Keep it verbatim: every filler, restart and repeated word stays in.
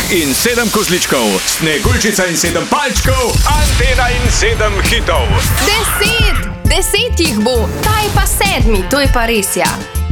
in sedem kozličkov, Sneguljčica in sedem palčkov, Antena in sedem hitov. Deset! Deset jih bo! Ta je pa sedmi, to je pa res ja.